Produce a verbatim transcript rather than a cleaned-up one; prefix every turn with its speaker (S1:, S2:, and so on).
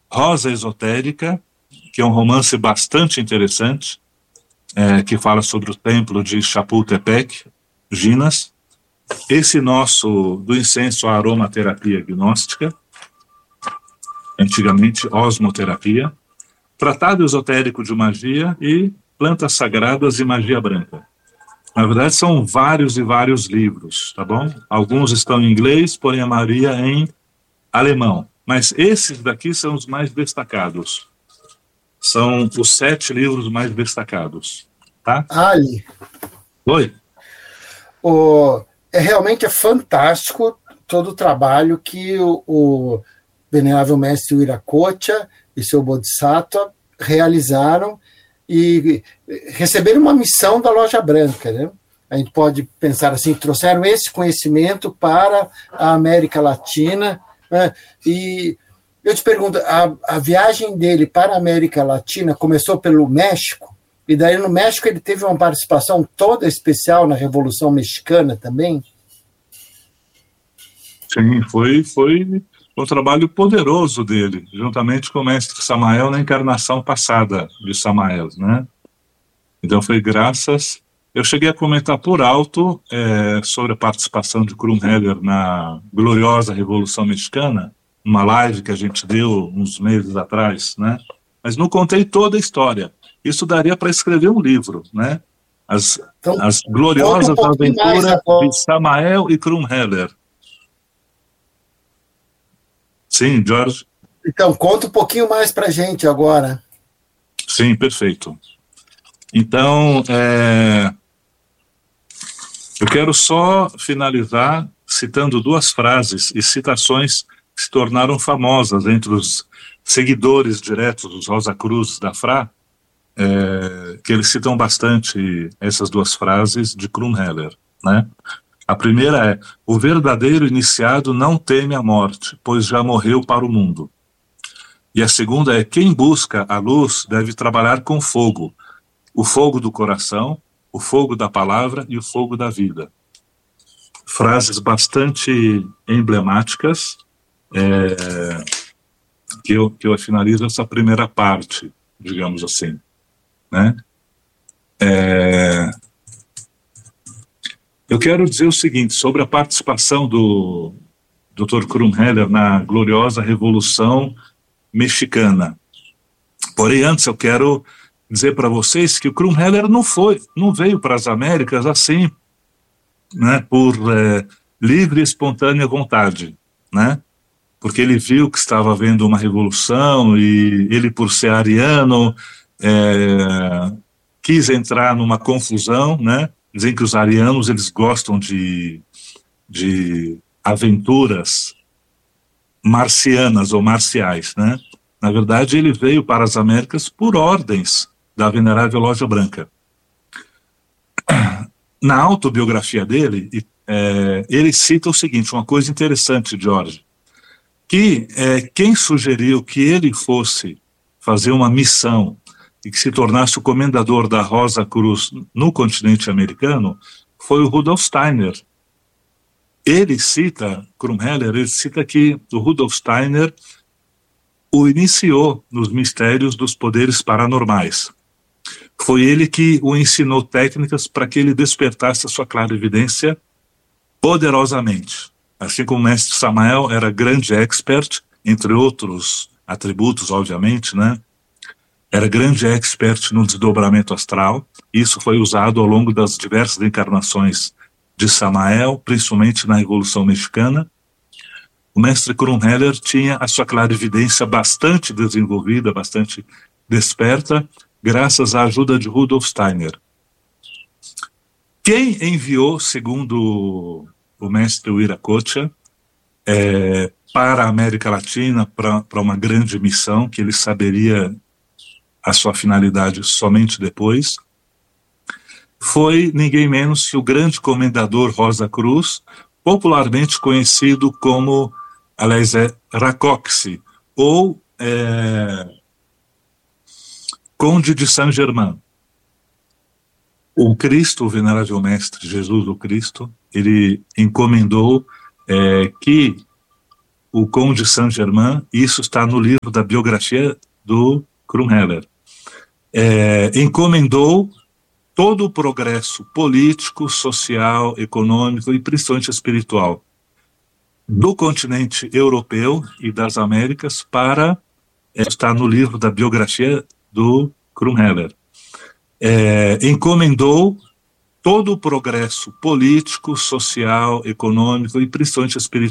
S1: Rosa Esotérica, que é um romance bastante interessante, é, que fala sobre o templo de Chapultepec, Ginas. Esse nosso, do incenso à aromaterapia gnóstica, antigamente osmoterapia, Tratado Esotérico de Magia e Plantas Sagradas e Magia Branca. Na verdade, são vários e vários livros, tá bom? Alguns estão em inglês, porém a maioria em alemão. Mas esses daqui são os mais destacados. São os sete livros mais destacados, tá?
S2: Ali.
S1: Oi?
S2: O, é, realmente é fantástico todo o trabalho que o, o Venerável Mestre Wiracocha e seu Bodhisattva realizaram e receberam uma missão da Loja Branca, né? A gente pode pensar assim, trouxeram esse conhecimento para a América Latina, né? E eu te pergunto, a, a viagem dele para a América Latina começou pelo México, e daí no México ele teve uma participação toda especial na Revolução Mexicana também?
S1: Sim, foi, foi um trabalho poderoso dele, juntamente com o mestre Samael na encarnação passada de Samael, né? Então foi graças... Eu cheguei a comentar por alto é, sobre a participação de Krumheller na gloriosa Revolução Mexicana, uma live que a gente deu uns meses atrás, né? Mas não contei toda a história. Isso daria para escrever um livro, né? As, então, as gloriosas um aventuras de Samael e Krumheller. Sim, Jorge?
S2: Então, conta um pouquinho mais para a gente agora.
S1: Sim, perfeito. Então, é, eu quero só finalizar citando duas frases e citações que se tornaram famosas entre os seguidores diretos dos Rosa Cruz da Fra, é, que eles citam bastante essas duas frases de Krumheller, né? A primeira é: o verdadeiro iniciado não teme a morte, pois já morreu para o mundo. E a segunda é: quem busca a luz deve trabalhar com fogo, o fogo do coração, o fogo da palavra e o fogo da vida. Frases bastante emblemáticas, é, que, eu, que eu finalizo essa primeira parte, digamos assim, né? É, eu quero dizer o seguinte sobre a participação do doutor Krumheller na gloriosa Revolução Mexicana. Porém, antes eu quero dizer para vocês que o Krumheller não foi, não veio para as Américas assim, né, por é, livre e espontânea vontade, né? Porque ele viu que estava havendo uma revolução e ele, por ser ariano, é, quis entrar numa confusão, né? Dizem que os arianos eles gostam de, de aventuras marcianas ou marciais, né? Na verdade, ele veio para as Américas por ordens da Venerável Loja Branca. Na autobiografia dele, é, ele cita o seguinte, uma coisa interessante, Jorge, que é, quem sugeriu que ele fosse fazer uma missão e que se tornasse o comendador da Rosa Cruz no continente americano foi o Rudolf Steiner. Ele cita, Krumheller, ele cita que o Rudolf Steiner o iniciou nos mistérios dos poderes paranormais. Foi ele que o ensinou técnicas para que ele despertasse a sua clarividência poderosamente. Assim como o mestre Samael era grande expert, entre outros atributos, obviamente, né? Era grande expert no desdobramento astral. Isso foi usado ao longo das diversas encarnações de Samael, principalmente na Revolução Mexicana. O mestre Krumheller tinha a sua clarividência bastante desenvolvida, bastante desperta, graças à ajuda de Rudolf Steiner. Quem enviou, segundo o mestre Wiracocha, é, para a América Latina, para uma grande missão, que ele saberia a sua finalidade somente depois, foi ninguém menos que o grande comendador Rosa Cruz, popularmente conhecido como, aliás, é Racoxe, ou é, Conde de Saint-Germain. O Cristo, o Venerável Mestre Jesus o Cristo, ele encomendou é, que o Conde Saint-Germain, isso está no livro da biografia do Krumheller. É, encomendou todo o progresso político, social, econômico e principalmente espiritual do continente europeu e das Américas para, é, está no livro da biografia do Krumheller. É, encomendou todo o progresso político, social, econômico e principalmente espiritual